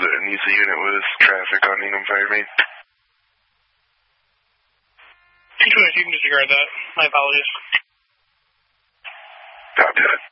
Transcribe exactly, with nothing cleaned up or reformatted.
that needs a unit with traffic on Ingham Fire Main. two two, you can disregard that. My apologies. Copy that.